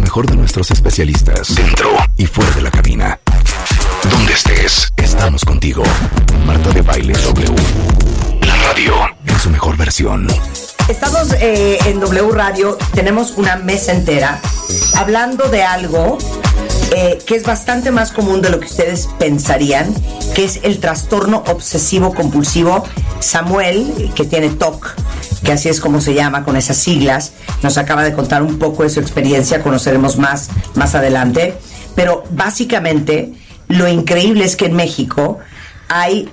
mejor de nuestros especialistas, dentro y fuera de la cabina. Donde estés, estamos contigo. Marta de Baile W. La radio en su mejor versión. Estamos en W Radio, tenemos una mesa entera hablando de algo que es bastante más común de lo que ustedes pensarían, que es el trastorno obsesivo compulsivo. Samuel, que tiene TOC, que así es como se llama con esas siglas, nos acaba de contar un poco de su experiencia, conoceremos más adelante, pero básicamente lo increíble es que en México hay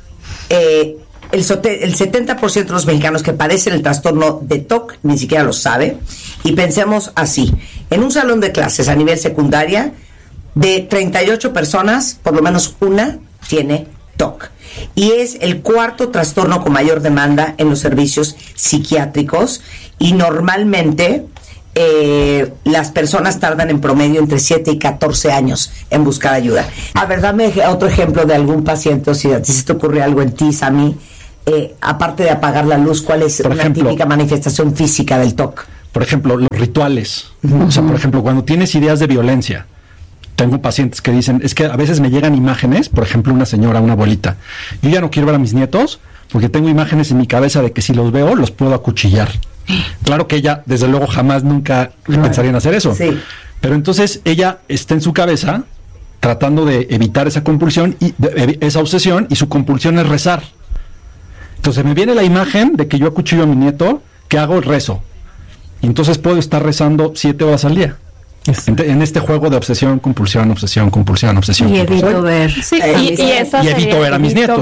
el 70% de los mexicanos que padecen el trastorno de TOC ni siquiera lo sabe. Y pensemos así, en un salón de clases a nivel secundaria, de 38 personas, por lo menos una tiene TOC. Y es el cuarto trastorno con mayor demanda en los servicios psiquiátricos, y normalmente las personas tardan en promedio entre 7 y 14 años en buscar ayuda. A ver, dame otro ejemplo de algún paciente, o si a ti se te ocurre algo en ti, Sammy, aparte de apagar la luz, ¿cuál es una típica manifestación física del TOC? Por ejemplo, los rituales. O sea, por ejemplo, cuando tienes ideas de violencia. Tengo pacientes que dicen, es que a veces me llegan imágenes, por ejemplo, una señora, una abuelita. Yo ya no quiero ver a mis nietos porque tengo imágenes en mi cabeza de que si los veo, los puedo acuchillar. Claro que ella, desde luego, jamás nunca pensaría en hacer eso. Sí. Pero entonces ella está en su cabeza tratando de evitar esa compulsión y esa obsesión, y su compulsión es rezar. Entonces me viene la imagen de que yo acuchillo a mi nieto, que hago el rezo. Y entonces puedo estar rezando 7 horas al día. En este juego de obsesión, compulsión, obsesión, compulsión, obsesión. Y evito ver. Sí, y evito ver a mis nietos.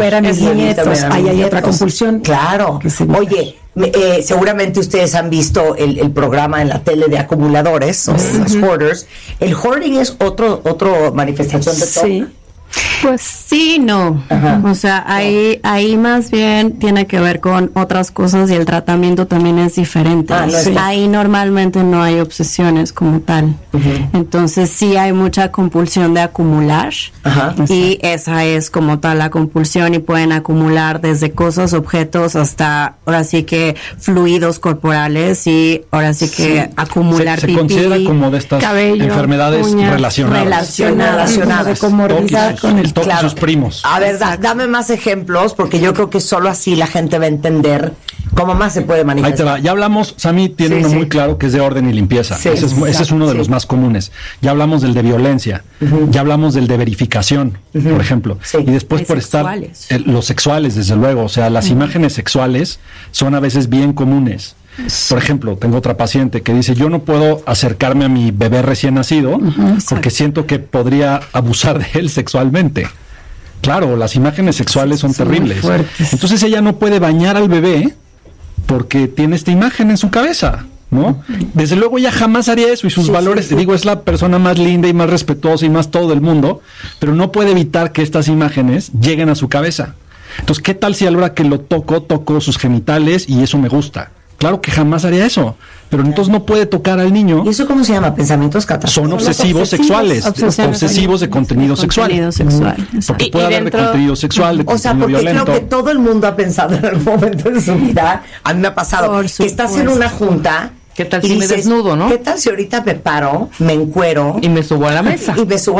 Ahí hay otra compulsión. Claro. Oye, seguramente ustedes han visto el programa en la tele de acumuladores, los hoarders. ¿El hoarding es otro manifestación de TOC? Sí. Pues sí, no. Ajá. O sea, ahí más bien tiene que ver con otras cosas, y el tratamiento también es diferente. Ahí normalmente no hay obsesiones como tal. Entonces sí hay mucha compulsión de acumular. Ajá. Y esa es como tal la compulsión, y pueden acumular desde cosas, objetos, hasta ahora sí que fluidos corporales, y ahora sí que acumular se considera como de estas cabello, enfermedades uñas, relacionadas. Con el TOC y sus primos. A ver, dame más ejemplos, porque yo creo que solo así la gente va a entender cómo más se puede manifestar. Ahí te va. Ya hablamos, Sammy tiene uno muy claro, que es de orden y limpieza. Sí, ese es uno de los más comunes. Ya hablamos del de violencia. Ya hablamos del de verificación, por ejemplo. Sí. Y después por sexuales. Los sexuales, desde luego. O sea, las imágenes sexuales son a veces bien comunes. Por ejemplo, tengo otra paciente que dice, yo no puedo acercarme a mi bebé recién nacido porque siento que podría abusar de él sexualmente. Claro, las imágenes sexuales son terribles. Entonces ella no puede bañar al bebé porque tiene esta imagen en su cabeza, ¿no? Desde luego ella jamás haría eso, y sus valores, digo, es la persona más linda y más respetuosa y más todo del mundo, pero no puede evitar que estas imágenes lleguen a su cabeza. Entonces, ¿qué tal si a la hora que lo toco sus genitales y eso me gusta? Claro que jamás haría eso, pero entonces no puede tocar al niño. ¿Y eso cómo se llama? ¿Pensamientos catastróficos? Son obsesivos sexuales, obsesivos de contenido sexual. Porque puede haber de contenido sexual, de contenido violento. Creo que todo el mundo ha pensado en algún momento de su vida, a mí me ha pasado, que estás en una junta. ¿Qué tal si me desnudo, no? ¿Qué tal si ahorita me paro, me encuero y me subo a la mesa?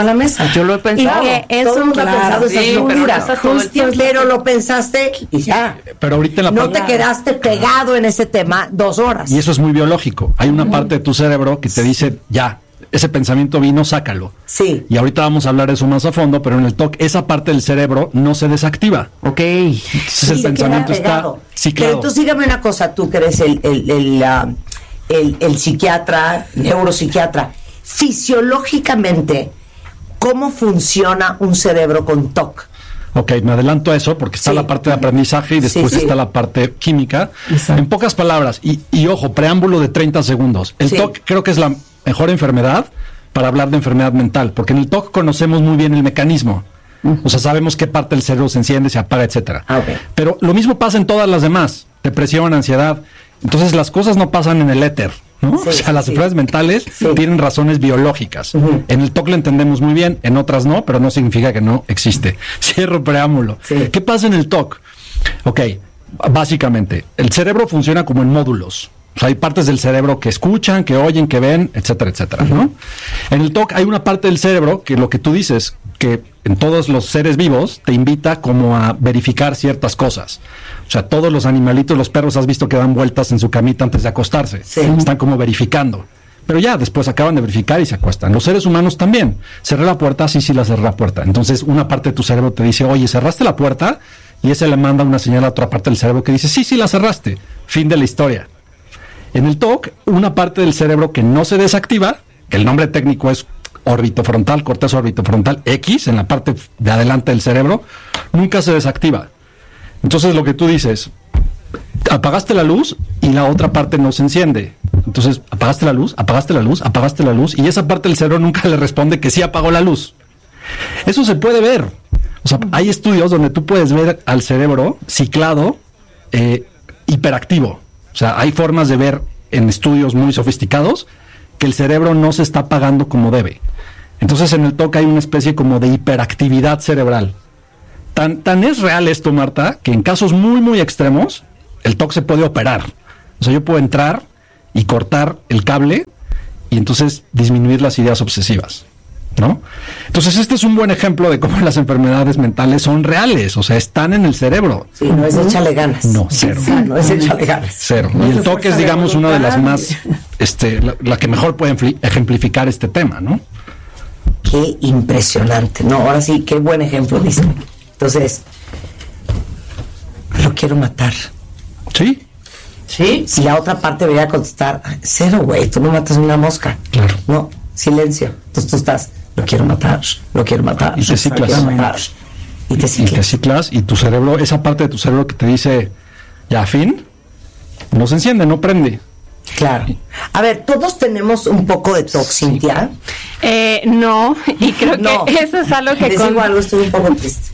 Yo lo he pensado. Todo el mundo ha pensado esas locuras. Pero lo pensaste y ya. Pero ahorita en la no te quedaste pegado en ese tema 2 horas. Y eso es muy biológico. Hay una parte de tu cerebro que te dice, ya, ese pensamiento vino, sácalo. Sí. Y ahorita vamos a hablar de eso más a fondo, pero en el TOC esa parte del cerebro no se desactiva. Ok. Entonces el pensamiento está... Sí, claro. Pero entonces dígame una cosa, tú que eres el psiquiatra, neuropsiquiatra, fisiológicamente, ¿cómo funciona un cerebro con TOC? Ok, me adelanto a eso porque está la parte de aprendizaje y después está la parte química. Exacto. En pocas palabras, y ojo, preámbulo de 30 segundos. El TOC creo que es la mejor enfermedad para hablar de enfermedad mental, porque en el TOC conocemos muy bien el mecanismo. O sea, sabemos qué parte del cerebro se enciende, se apaga, etcétera. Pero lo mismo pasa en todas las demás, depresión, ansiedad. Entonces las cosas no pasan en el éter, ¿no? O sea, las enfermedades mentales tienen razones biológicas. En el TOC lo entendemos muy bien, en otras no, pero no significa que no existe. Cierro preámbulo. ¿Qué pasa en el TOC? Ok, básicamente, el cerebro funciona como en módulos. O sea, hay partes del cerebro que escuchan, que oyen, que ven, etcétera, etcétera, ¿no? En el TOC hay una parte del cerebro que lo que tú dices, que en todos los seres vivos te invita como a verificar ciertas cosas. O sea, todos los animalitos, los perros, has visto que dan vueltas en su camita antes de acostarse. Sí. Están como verificando. Pero ya, después acaban de verificar y se acuestan. Los seres humanos también. Cerré la puerta, sí, la cerré la puerta. Entonces, una parte de tu cerebro te dice, oye, ¿cerraste la puerta? Y ese le manda una señal a otra parte del cerebro que dice, sí, la cerraste. Fin de la historia. En el TOC, una parte del cerebro que no se desactiva, que el nombre técnico es orbitofrontal, corteza orbitofrontal X, en la parte de adelante del cerebro, nunca se desactiva. Entonces, lo que tú dices, apagaste la luz y la otra parte no se enciende. Entonces, apagaste la luz, y esa parte del cerebro nunca le responde que sí apagó la luz. Eso se puede ver. O sea, hay estudios donde tú puedes ver al cerebro ciclado, hiperactivo. O sea, hay formas de ver en estudios muy sofisticados que el cerebro no se está apagando como debe. Entonces, en el TOC hay una especie como de hiperactividad cerebral. Tan es real esto, Marta, que en casos muy, muy extremos, el TOC se puede operar. O sea, yo puedo entrar y cortar el cable y entonces disminuir las ideas obsesivas, ¿no? Entonces, este es un buen ejemplo de cómo las enfermedades mentales son reales, o sea, están en el cerebro. Sí, no es échale ganas. No, cero. No es échale ganas. Cero. Y el TOC es, digamos, una de las más, la que mejor puede ejemplificar este tema, ¿no? Qué impresionante. No, ahora sí, qué buen ejemplo diste. Entonces, lo quiero matar. Sí. Sí. Y la otra parte me iba a contestar, cero, güey, tú no matas una mosca. Claro. No, silencio. Entonces tú estás, lo quiero matar. Y te ciclas. Y te ciclas y tu cerebro, esa parte de tu cerebro que te dice, ya, fin, no se enciende, no prende. Claro. A ver, todos tenemos un poco de TOC, Cintia. No, y creo que eso es algo que algo, estoy un poco triste.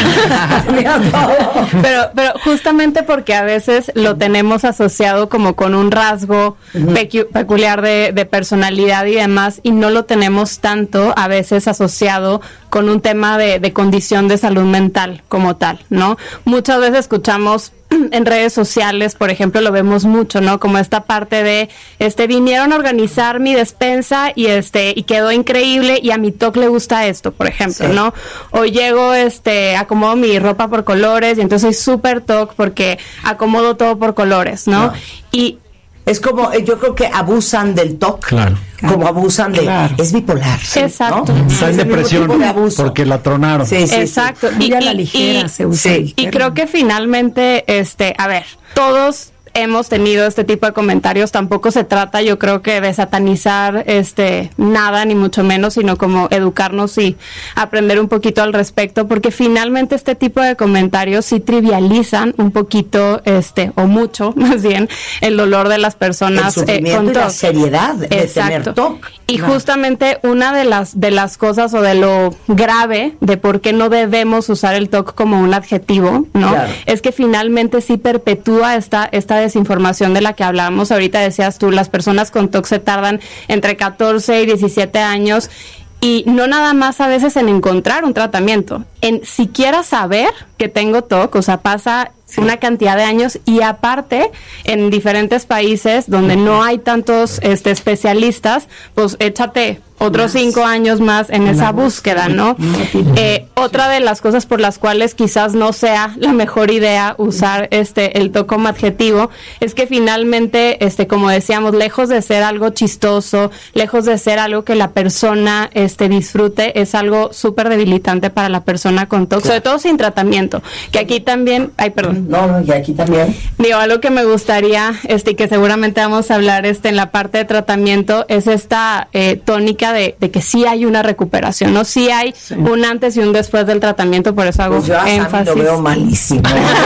pero justamente porque a veces lo tenemos asociado como con un rasgo peculiar de personalidad y demás, y no lo tenemos tanto a veces asociado con un tema de condición de salud mental como tal, ¿no? Muchas veces escuchamos en redes sociales, por ejemplo, lo vemos mucho, ¿no? Como esta parte de, vinieron a organizar mi despensa y quedó increíble y a mi TOC le gusta esto, por ejemplo, sí, ¿no? O llego, acomodo mi ropa por colores y entonces soy súper TOC porque acomodo todo por colores, ¿no? Y es como, yo creo que abusan del TOC, claro, como abusan de, es bipolar. Exacto. ¿no? Está en depresión porque la tronaron. Sí, exacto. Sí. Y a la ligera se usa. Sí. Y creo que finalmente, a ver, todos hemos tenido este tipo de comentarios. Tampoco se trata, yo creo que de satanizar nada, ni mucho menos, sino como educarnos y aprender un poquito al respecto, porque finalmente este tipo de comentarios sí trivializan un poquito, o mucho, más bien, el dolor de las personas con TOC. La seriedad de tener TOC. Y justamente una de las cosas o de lo grave de por qué no debemos usar el TOC como un adjetivo, ¿no? Claro. Es que finalmente sí perpetúa esta desinformación de la que hablábamos ahorita. Decías tú, las personas con TOC se tardan entre 14 y 17 años y no nada más a veces en encontrar un tratamiento, en siquiera saber que tengo TOC, o sea, pasa una cantidad de años, y aparte en diferentes países donde no hay tantos especialistas, pues échate otros 5 años más en esa búsqueda, ¿no? Otra de las cosas por las cuales quizás no sea la mejor idea usar el TOC como adjetivo es que finalmente, como decíamos, lejos de ser algo chistoso, lejos de ser algo que la persona disfrute, es algo súper debilitante para la persona con TOC, sobre todo sin tratamiento, que aquí también, y aquí también. Digo, algo que me gustaría, que seguramente vamos a hablar en la parte de tratamiento, es esta tónica de que sí hay una recuperación, ¿no? Sí hay un antes y un después del tratamiento, por eso hago énfasis. Lo veo malísimo.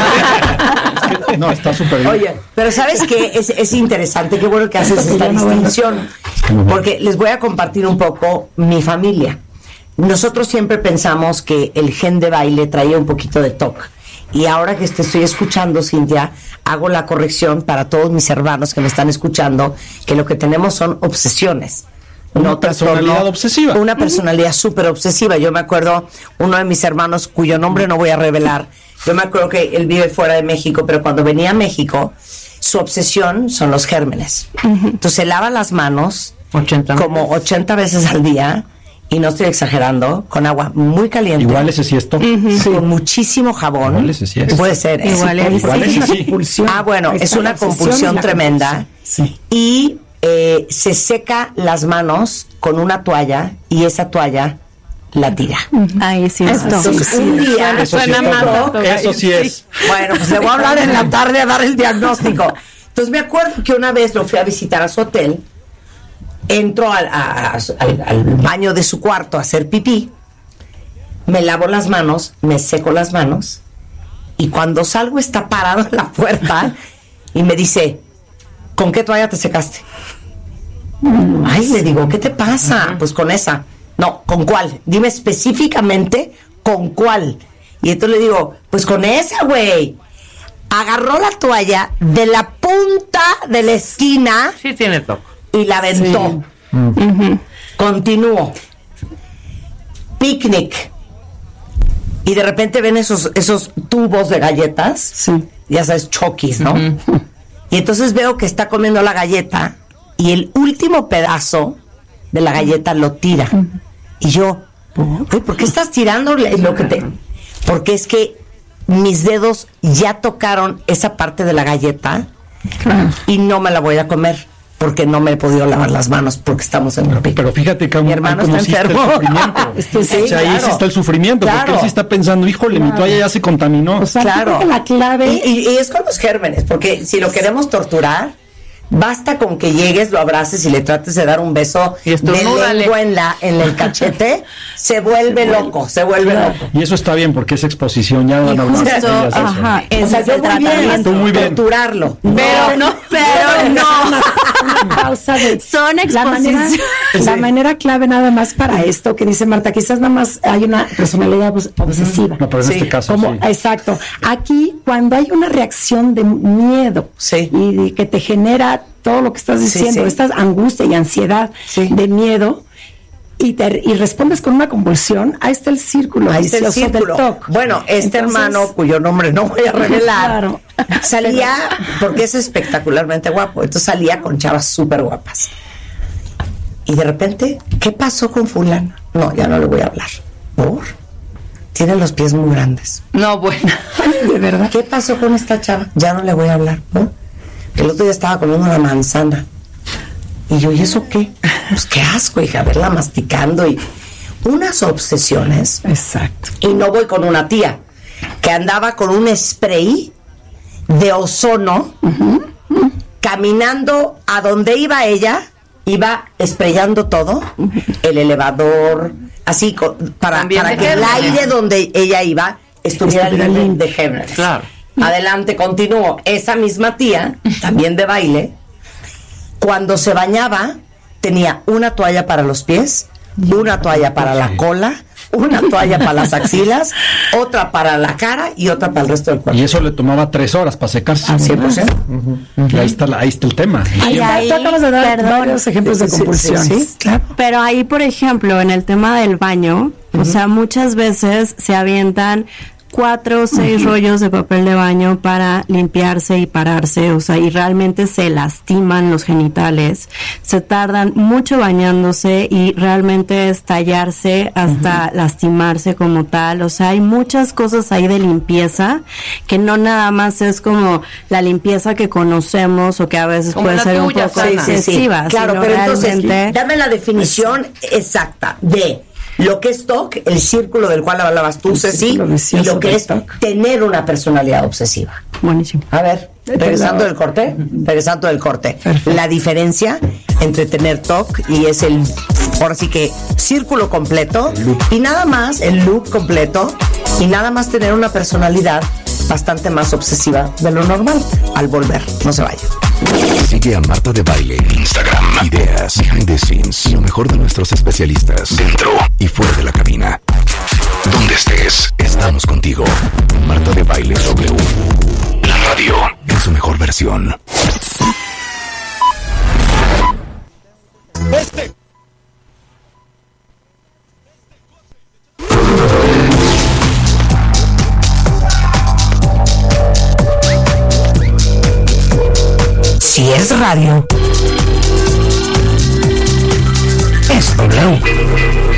No, está súper bien. Oye, pero ¿sabes qué? Es interesante, qué bueno que haces esta distinción, porque les voy a compartir un poco mi familia. Nosotros siempre pensamos que el gen de baile traía un poquito de TOC. Y ahora que te estoy escuchando, Cintia, hago la corrección para todos mis hermanos que me están escuchando, que lo que tenemos son obsesiones. Una personalidad obsesiva. Una personalidad súper obsesiva. Yo me acuerdo, uno de mis hermanos, cuyo nombre no voy a revelar, yo me acuerdo que él vive fuera de México, pero cuando venía a México, su obsesión son los gérmenes. Entonces se lava las manos 80 veces al día, y no estoy exagerando, con agua muy caliente. Igual ese sí es top. Con muchísimo jabón. Igual ese sí es. Puede ser. Igual ese sí. Bueno, es una compulsión tremenda. Sí. Y se seca las manos con una toalla, y esa toalla la tira. Ahí sí. Entonces, un día... Eso sí es. Bueno, pues le voy a hablar en la tarde a dar el diagnóstico. Entonces me acuerdo que una vez lo fui a visitar a su hotel. Entro al baño de su cuarto a hacer pipí, me lavo las manos, me seco las manos, y cuando salgo está parado en la puerta y me dice, ¿con qué toalla te secaste? Ay, le digo, ¿qué te pasa? Pues con esa. No, ¿con cuál? Dime específicamente con cuál. Y entonces le digo, pues con esa, güey. Agarró la toalla de la punta de la esquina. Sí tiene toque. Y la aventó. Sí. Continúo. Picnic. Y de repente ven esos tubos de galletas. Sí. Ya sabes, Chokis, ¿no? Y entonces veo que está comiendo la galleta, y el último pedazo de la galleta lo tira. Y yo, ¿por qué estás tirando lo que te...? Porque es que mis dedos ya tocaron esa parte de la galleta, y no me la voy a comer, porque no me he podido lavar las manos, porque estamos en el pico. Pero fíjate que mi hermano está enfermo. El sufrimiento. Sí, o sea, claro. ahí sí está el sufrimiento, porque él sí está pensando, híjole, mi toalla ya se contaminó. O sea, Claro. creo que la clave... Y es con los gérmenes, porque si lo queremos torturar, basta con que llegues, lo abraces y le trates de dar un beso Y de lengua en el cachete, se vuelve loco. Y eso está bien, porque es exposición, ya van a hablar de ellas de eso. Ajá, O ese sea, es yo el muy bien, tratamiento. Tú muy bien. torturarlo. Pero no. Una pausa de... Son La manera clave nada más para esto que dice Marta, quizás nada más hay una personalidad obsesiva. No, pero en este caso sí. Exacto. Aquí, cuando hay una reacción de miedo y que te genera todo lo que estás diciendo, esta angustia y ansiedad de miedo, y respondes con una convulsión, ahí está el círculo. Ahí está el círculo. Bueno, entonces, hermano, cuyo nombre no voy a revelar, salía, porque es espectacularmente guapo, entonces salía con chavas súper guapas. Y de repente, ¿qué pasó con fulana? No, ya no le voy a hablar. ¿Por? Tiene los pies muy grandes. No, bueno. ¿De verdad? ¿Qué pasó con esta chava? Ya no le voy a hablar. ¿No? El otro día estaba comiendo una manzana. Y yo, ¿y eso qué? Pues qué asco, hija, verla masticando y unas obsesiones. Exacto. Y no voy con una tía que andaba con un spray de ozono, caminando a donde iba ella, iba sprayando todo, el elevador, así para que el aire donde ella iba estuviera libre de gérmenes. Claro. Adelante, continúo. Esa misma tía, también de baile, cuando se bañaba, tenía una toalla para los pies, una toalla para la cola, una toalla para las axilas, otra para la cara y otra para el resto del cuerpo. Y eso le tomaba 3 horas para secarse. 100%. Y ahí está el tema. Tú acabas de dar varios ejemplos de compulsión. Sí, claro. Pero ahí, por ejemplo, en el tema del baño, o sea, muchas veces se avientan 4 o 6 rollos de papel de baño para limpiarse y pararse, o sea, y realmente se lastiman los genitales, se tardan mucho bañándose y realmente es tallarse hasta lastimarse como tal, o sea, hay muchas cosas ahí de limpieza que no nada más es como la limpieza que conocemos o que a veces como puede ser un tuya, poco Sana. excesiva. Claro, pero entonces, dame la definición exacta de lo que es TOC, el círculo del cual hablabas tú, Ceci, y lo que es tener una personalidad obsesiva. Buenísimo. A ver, regresando del corte, la diferencia entre tener TOC y es el, ahora sí que, círculo completo, y nada más, el loop completo, y nada más tener una personalidad bastante más obsesiva de lo normal. Al volver, no se vaya. Sigue a Marta de Baile en Instagram. Ideas, behind the scenes y lo mejor de nuestros especialistas dentro y fuera de la cabina. Donde estés, estamos contigo. Marta de Baile W. La radio en su mejor versión. es radio. Es W.